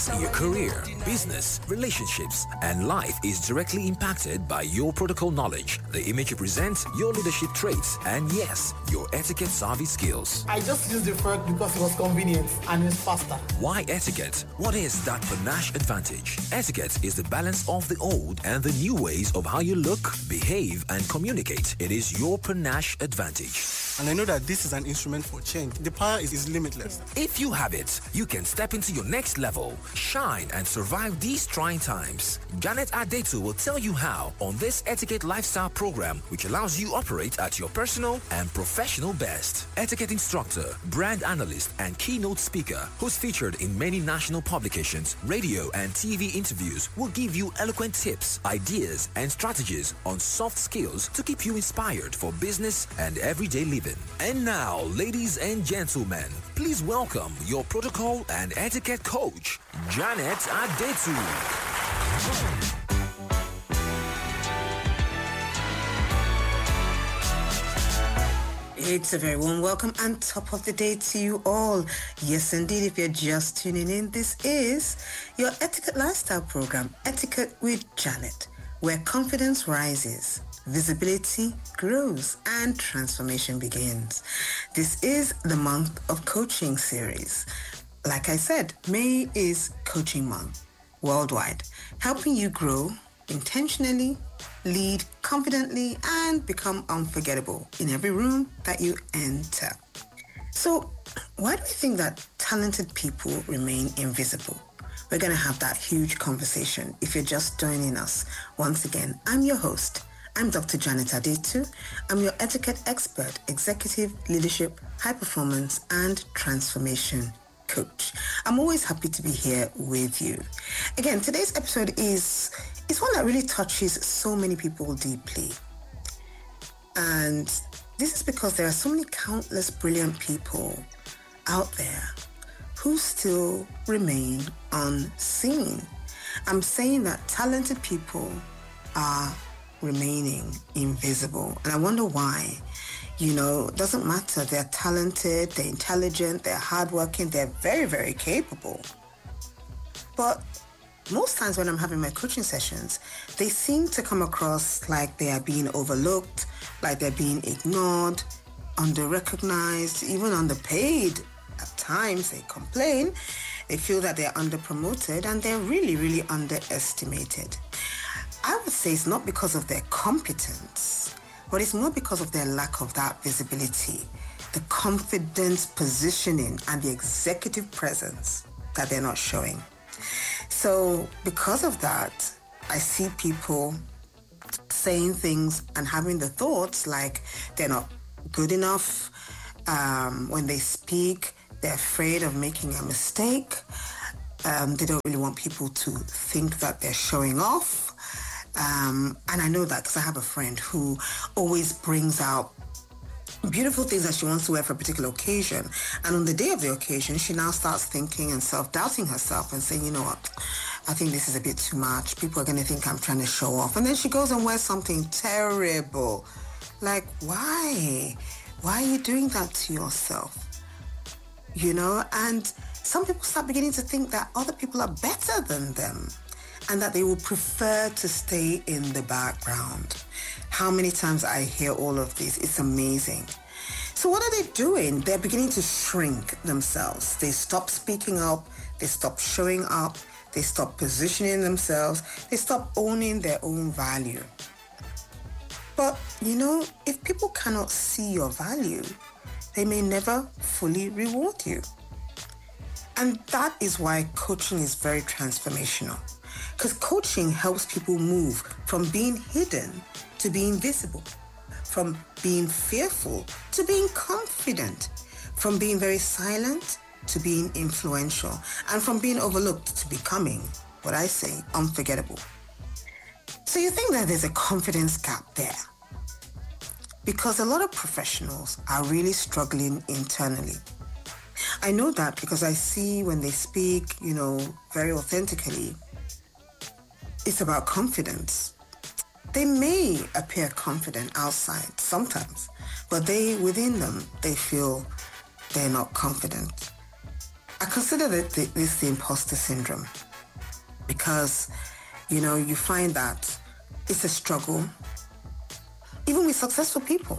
Your career, business, relationships, and life is directly impacted by your protocol knowledge, the image you present, your leadership traits, and yes, your etiquette savvy skills. I just used the fork because it was convenient and it's faster. Why etiquette? What is that panache advantage? Etiquette is the balance of the old and the new ways of how you look, behave, and communicate. It is your panache advantage. And I know that this is an instrument for change. The power is limitless. If you have it, you can step into your next level, shine, and survive these trying times. Janet Adetu will tell you how on this Etiquette Lifestyle program, which allows you operate at your personal and professional best. Etiquette instructor, brand analyst, and keynote speaker, who's featured in many national publications, radio, and TV interviews, will give you eloquent tips, ideas, and strategies on soft skills to keep you inspired for business and everyday living. And now, ladies and gentlemen, please welcome your protocol and etiquette coach, Janet Adetu. It's a very warm welcome and top of the day to you all. Yes, indeed, if you're just tuning in, this is your Etiquette Lifestyle program, Etiquette with Janet, where confidence rises, visibility grows, and transformation begins. This is the month of coaching series. Like I said, May is coaching month worldwide, helping you grow intentionally, lead confidently, and become unforgettable in every room that you enter. So, why do you think that talented people remain invisible? We're going to have that huge conversation if you're just joining us. Once again, I'm your host. I'm Dr. Janet Adetu. I'm your etiquette expert, executive leadership, high performance, and transformation coach. I'm always happy to be here with you. Again, today's episode is one that really touches so many people deeply. And this is because there are so many countless brilliant people out there who still remain unseen. I'm saying that talented people are remaining invisible. And I wonder why. You know, it doesn't matter. They're talented, they're intelligent, they're hardworking, they're very, very capable. But most times when I'm having my coaching sessions, they seem to come across like they are being overlooked, like they're being ignored, under-recognized, even underpaid. At times they complain, they feel that they're under-promoted, and they're really, really underestimated. I would say it's not because of their competence, but it's more because of their lack of that visibility, the confidence positioning, and the executive presence that they're not showing. So because of that, I see people saying things and having the thoughts like they're not good enough. When they speak, they're afraid of making a mistake. They don't really want people to think that they're showing off. And I know that because I have a friend who always brings out beautiful things that she wants to wear for a particular occasion. And on the day of the occasion, she now starts thinking and self-doubting herself and saying, you know what, I think this is a bit too much. People are going to think I'm trying to show off. And then she goes and wears something terrible. Like, why? Why are you doing that to yourself? You know, and some people start beginning to think that other people are better than them, and that they would prefer to stay in the background. How many times I hear all of this, it's amazing. So what are they doing? They're beginning to shrink themselves. They stop speaking up, they stop showing up, they stop positioning themselves, they stop owning their own value. But, you know, if people cannot see your value, they may never fully reward you. And that is why coaching is very transformational. Because coaching helps people move from being hidden to being visible, from being fearful to being confident, from being very silent to being influential, and from being overlooked to becoming, what I say, unforgettable. So you think that there's a confidence gap there? Because a lot of professionals are really struggling internally. I know that because I see when they speak, you know, very authentically, it's about confidence. They may appear confident outside sometimes, but within them, they feel they're not confident. I consider this the imposter syndrome because, you find that it's a struggle, even with successful people.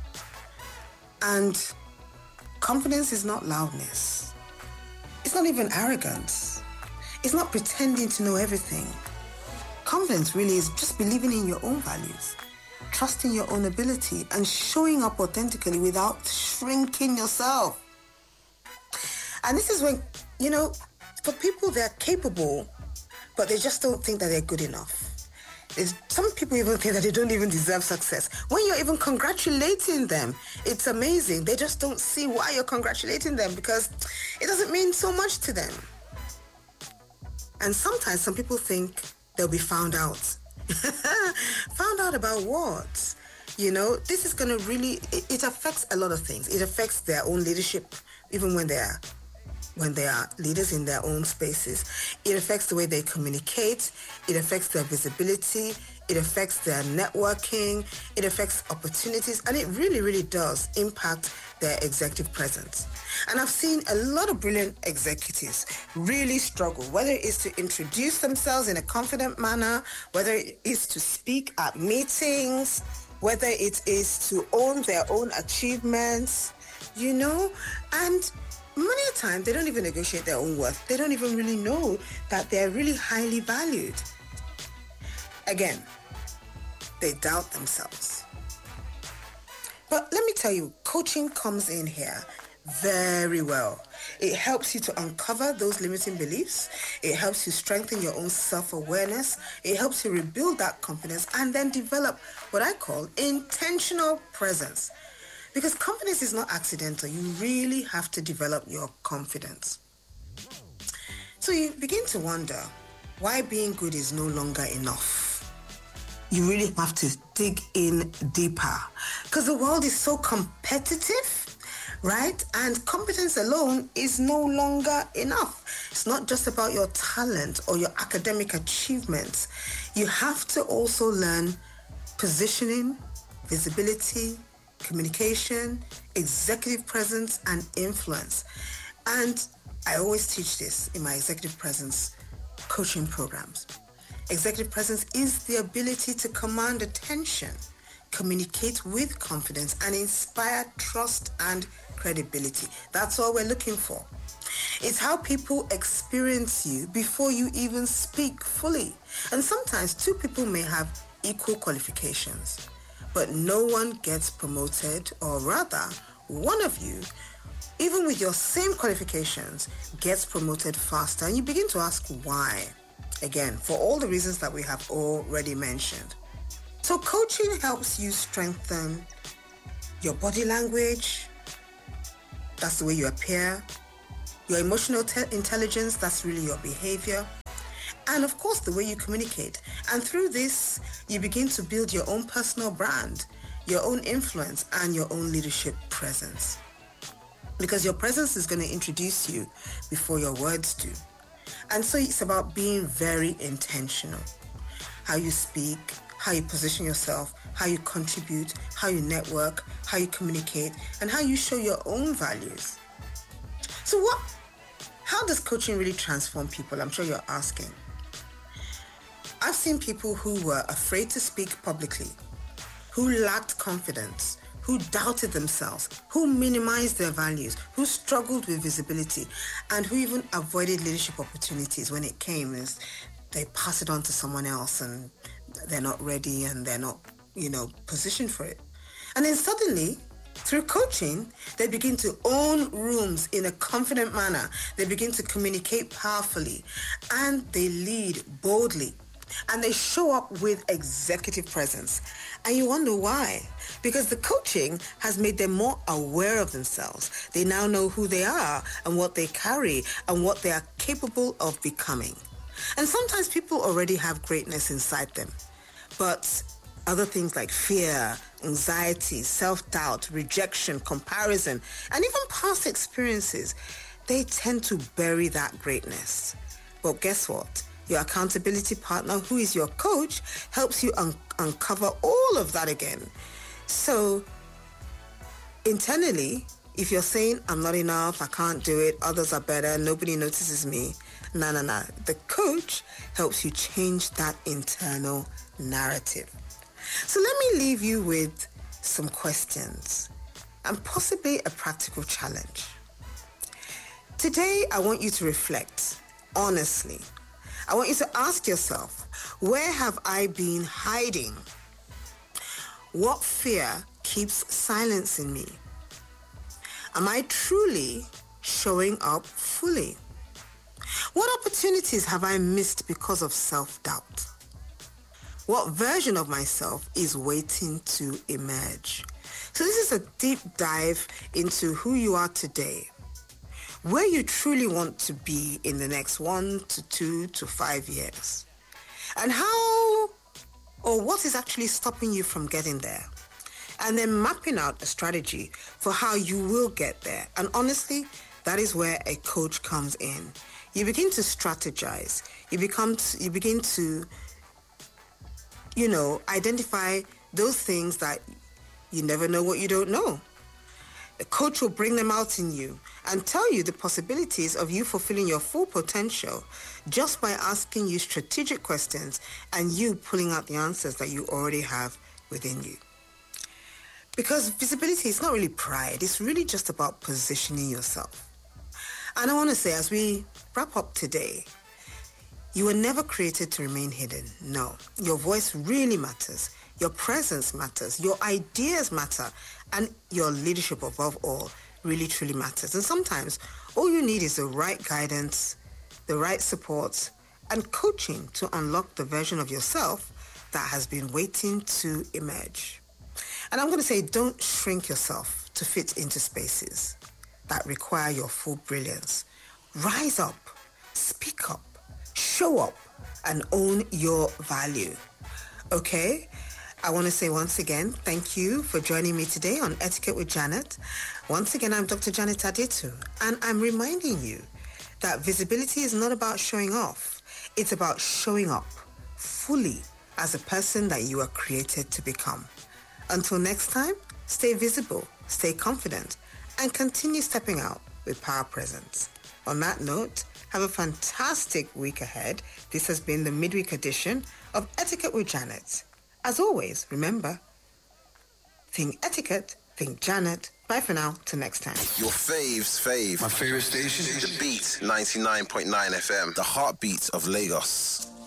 And confidence is not loudness. It's not even arrogance. It's not pretending to know everything. Confidence really is just believing in your own values, trusting your own ability, and showing up authentically without shrinking yourself. And this is when, for people, they're capable, but they just don't think that they're good enough. Some people even think that they don't even deserve success. When you're even congratulating them, it's amazing. They just don't see why you're congratulating them because it doesn't mean so much to them. And sometimes some people think they'll be found out. Found out about what? This is going to really, it affects a lot of things. It affects their own leadership, even when they are leaders in their own spaces. It affects the way they communicate. It affects their visibility. It affects their networking. It affects opportunities. And it really, really does impact their executive presence. And I've seen a lot of brilliant executives really struggle, whether it is to introduce themselves in a confident manner, whether it is to speak at meetings, whether it is to own their own achievements, and many a time, they don't even negotiate their own worth. They don't even really know that they're really highly valued. Again, they doubt themselves. But let me tell you, coaching comes in here very well. It helps you to uncover those limiting beliefs. It helps you strengthen your own self-awareness. It helps you rebuild that confidence and then develop what I call intentional presence. Because confidence is not accidental. You really have to develop your confidence. So you begin to wonder why being good is no longer enough. You really have to dig in deeper because the world is so competitive, right? And competence alone is no longer enough. It's not just about your talent or your academic achievements. You have to also learn positioning, visibility, communication, executive presence, and influence. And I always teach this in my executive presence coaching programs. Executive presence is the ability to command attention, communicate with confidence, and inspire trust and credibility. That's all we're looking for. It's how people experience you before you even speak fully. And sometimes two people may have equal qualifications, but no one gets promoted, or rather, one of you, even with your same qualifications, gets promoted faster. And you begin to ask why. Again, for all the reasons that we have already mentioned. So coaching helps you strengthen your body language. That's the way you appear. Your emotional intelligence, that's really your behavior. And of course, the way you communicate. And through this, you begin to build your own personal brand, your own influence, and your own leadership presence. Because your presence is going to introduce you before your words do. And so it's about being very intentional. How you speak, how you position yourself, how you contribute, how you network, how you communicate, and how you show your own values. So how does coaching really transform people? I'm sure you're asking. I've seen people who were afraid to speak publicly, who lacked confidence, who doubted themselves, who minimized their values, who struggled with visibility, and who even avoided leadership opportunities when it came. As they pass it on to someone else and they're not ready and they're not, positioned for it. And then suddenly, through coaching, they begin to own rooms in a confident manner. They begin to communicate powerfully, and they lead boldly. And they show up with executive presence. And you wonder why? Because the coaching has made them more aware of themselves. They now know who they are and what they carry and what they are capable of becoming. And sometimes people already have greatness inside them. But other things like fear, anxiety, self-doubt, rejection, comparison, and even past experiences, they tend to bury that greatness. But guess what? Your accountability partner, who is your coach, helps you uncover all of that again. So internally, If you're saying, I'm not enough, I can't do it, others are better, nobody notices me, no. The coach helps you change that internal narrative. So let me leave you with some questions and possibly a practical challenge. Today, I want you to reflect honestly. I want you to ask yourself, where have I been hiding? What fear keeps silencing me? Am I truly showing up fully? What opportunities have I missed because of self-doubt? What version of myself is waiting to emerge? So this is a deep dive into who you are today, where you truly want to be in the next 1 to 2 to 5 years, and how or what is actually stopping you from getting there. And then mapping out a strategy for how you will get there. And honestly, that is where a coach comes in. You begin to strategize. You begin to, identify those things that you never know what you don't know. A coach will bring them out in you and tell you the possibilities of you fulfilling your full potential just by asking you strategic questions and you pulling out the answers that you already have within you. Because visibility is not really pride. It's really just about positioning yourself. And I want to say, as we wrap up today, you were never created to remain hidden. No. Your voice really matters. Your presence matters. Your ideas matter. And your leadership, above all, really, truly matters. And sometimes all you need is the right guidance, the right support, and coaching to unlock the version of yourself that has been waiting to emerge. And I'm going to say, don't shrink yourself to fit into spaces that require your full brilliance. Rise up, speak up, show up, and own your value. Okay? I want to say once again, thank you for joining me today on Etiquette with Janet. Once again, I'm Dr. Janet Adetu, and I'm reminding you that visibility is not about showing off. It's about showing up fully as a person that you are created to become. Until next time, stay visible, stay confident, and continue stepping out with power presence. On that note, have a fantastic week ahead. This has been the midweek edition of Etiquette with Janet. As always, remember, think etiquette, think Janet. Bye for now, till next time. Your fave's fave. My favorite station? The Beat 99.9 FM, the heartbeat of Lagos.